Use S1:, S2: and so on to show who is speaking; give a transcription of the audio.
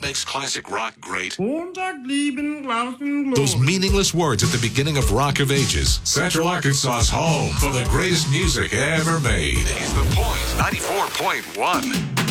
S1: makes classic rock great?
S2: Those meaningless words at the beginning of Rock of Ages. Central Arkansas's home for the greatest music ever made.
S1: Is The Point 94.1.